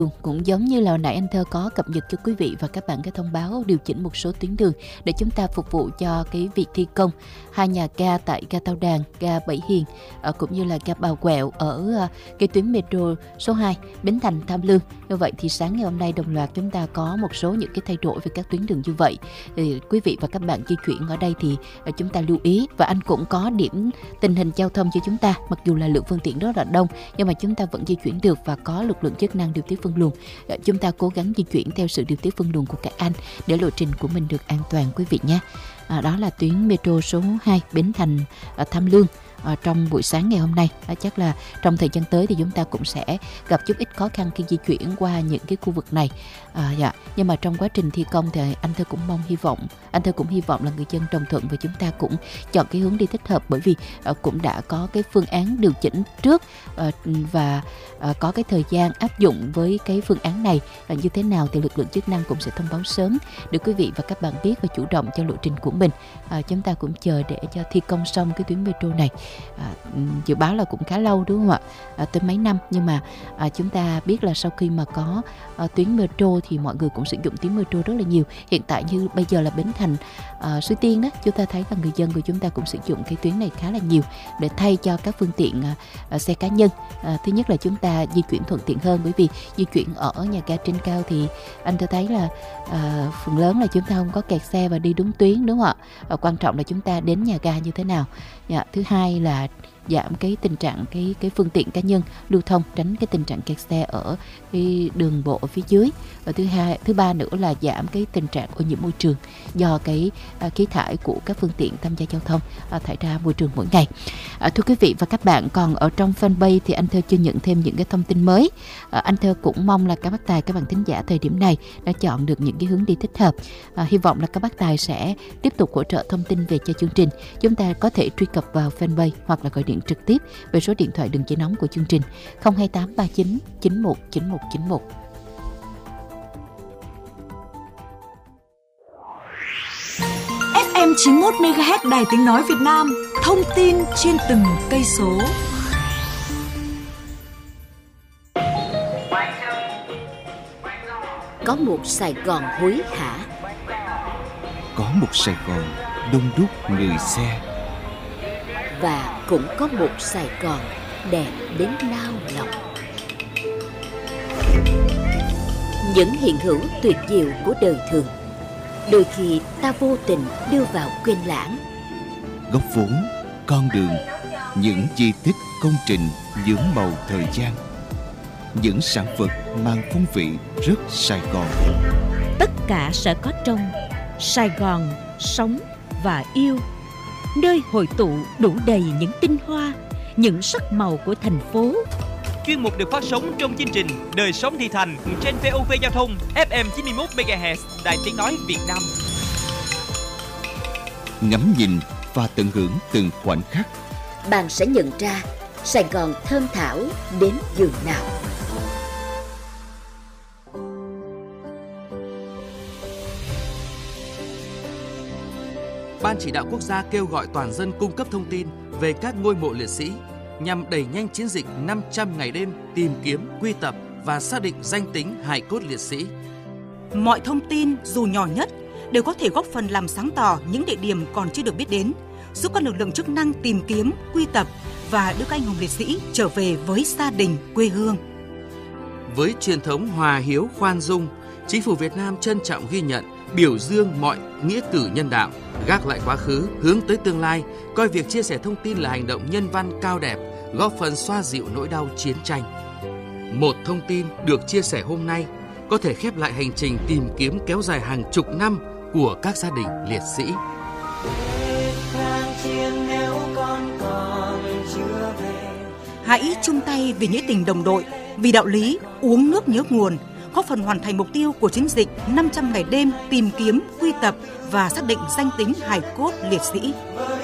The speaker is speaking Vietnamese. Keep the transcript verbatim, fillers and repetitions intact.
Cũng giống như là hồi nãy anh Thơ có cập nhật cho quý vị và các bạn cái thông báo điều chỉnh một số tuyến đường để chúng ta phục vụ cho cái việc thi công hai nhà ga tại ga Tao Đàn, ga Bảy Hiền cũng như là ga Bà Quẹo ở cái tuyến metro số hai Bến Thành Tham Lương. Như vậy thì sáng ngày hôm nay đồng loạt chúng ta có một số những cái thay đổi về các tuyến đường như vậy. Thì quý vị và các bạn di chuyển ở đây thì chúng ta lưu ý, và anh cũng có điểm tình hình giao thông cho chúng ta. Mặc dù là lượng phương tiện rất là đông nhưng mà chúng ta vẫn di chuyển được và có lực lượng chức năng điều tiết phân luồng. Chúng ta cố gắng di chuyển theo sự điều tiết phân luồng của các anh để lộ trình của mình được an toàn quý vị nhé. À, đó là tuyến metro số hai Bến Thành à, Tham Lương. À, trong buổi sáng ngày hôm nay à, chắc là trong thời gian tới thì chúng ta cũng sẽ gặp chút ít khó khăn khi di chuyển qua những cái khu vực này. À, dạ. Nhưng mà trong quá trình thi công thì anh Thơ cũng mong hy vọng anh Thơ cũng hy vọng là người dân đồng thuận và chúng ta cũng chọn cái hướng đi thích hợp, bởi vì à, cũng đã có cái phương án điều chỉnh trước à, và à, có cái thời gian áp dụng với cái phương án này à, như thế nào thì lực lượng chức năng cũng sẽ thông báo sớm để quý vị và các bạn biết và chủ động cho lộ trình của mình. À, chúng ta cũng chờ để cho thi công xong cái tuyến metro này. À, dự báo là cũng khá lâu đúng không ạ, à, tới mấy năm, nhưng mà à, chúng ta biết là sau khi mà có à, tuyến metro thì mọi người cũng sử dụng tuyến metro rất là nhiều. Hiện tại như bây giờ là Bến Thành à, Suối Tiên đó, chúng ta thấy là người dân của chúng ta cũng sử dụng cái tuyến này khá là nhiều để thay cho các phương tiện à, à, xe cá nhân. À, thứ nhất là chúng ta di chuyển thuận tiện hơn, bởi vì di chuyển ở nhà ga trên cao thì anh tôi thấy là à, phần lớn là chúng ta không có kẹt xe và đi đúng tuyến đúng không ạ. À, quan trọng là chúng ta đến nhà ga như thế nào. Dạ, thứ hai là giảm cái tình trạng cái cái phương tiện cá nhân lưu thông, tránh cái tình trạng kẹt xe ở cái đường bộ ở phía dưới. Và thứ hai, thứ ba nữa là giảm cái tình trạng ô nhiễm môi trường do cái à, khí thải của các phương tiện tham gia giao thông à, thải ra môi trường mỗi ngày. À, thưa quý vị và các bạn, còn ở trong fanpage thì anh Thơ chưa nhận thêm những cái thông tin mới. À, anh Thơ cũng mong là các bác tài, các bạn thính giả thời điểm này đã chọn được những cái hướng đi thích hợp. À, hy vọng là các bác tài sẽ tiếp tục hỗ trợ thông tin về cho chương trình. Chúng ta có thể truy cập vào fanpage hoặc là gọi điện trực tiếp về số điện thoại đường dây nóng của chương trình không hai tám ba chín chín một chín một chín một. ép em chín mươi mốt mê ga héc Đài Tiếng Nói Việt Nam, thông tin trên từng cây số. Có một Sài Gòn hối hả, có một Sài Gòn đông đúc người xe, và cũng có một Sài Gòn đẹp đến nao lòng. Những hiện hữu tuyệt diệu của đời thường đôi khi ta vô tình đưa vào quên lãng. Góc vốn, con đường, những di tích công trình nhuốm màu thời gian, những sản vật mang phong vị rất Sài Gòn. Tất cả sẽ có trong Sài Gòn sống và yêu, nơi hội tụ đủ đầy những tinh hoa, những sắc màu của thành phố. Chuyên mục được phát sóng trong chương trình Đời sống thị thành trên vê o vê Giao thông ép em chín mươi mốt mê ga héc Đài Tiếng Nói Việt Nam. Ngắm nhìn và tận hưởng từng khoảnh khắc, bạn sẽ nhận ra Sài Gòn thơm thảo đến giường nào. Ban Chỉ đạo Quốc gia kêu gọi toàn dân cung cấp thông tin về các ngôi mộ liệt sĩ nhằm đẩy nhanh chiến dịch năm trăm ngày đêm tìm kiếm, quy tập và xác định danh tính hài cốt liệt sĩ. Mọi thông tin dù nhỏ nhất đều có thể góp phần làm sáng tỏ những địa điểm còn chưa được biết đến, giúp các lực lượng chức năng tìm kiếm, quy tập và đưa các anh hùng liệt sĩ trở về với gia đình, quê hương. Với truyền thống hòa hiếu khoan dung, Chính phủ Việt Nam trân trọng ghi nhận, biểu dương mọi nghĩa cử nhân đạo, gác lại quá khứ, hướng tới tương lai, coi việc chia sẻ thông tin là hành động nhân văn cao đẹp, góp phần xoa dịu nỗi đau chiến tranh. Một thông tin được chia sẻ hôm nay có thể khép lại hành trình tìm kiếm kéo dài hàng chục năm của các gia đình liệt sĩ. Hãy chung tay vì nghĩa tình đồng đội, vì đạo lý uống nước nhớ nguồn, góp phần hoàn thành mục tiêu của chiến dịch năm trăm ngày đêm tìm kiếm, quy tập và xác định danh tính hài cốt liệt sĩ.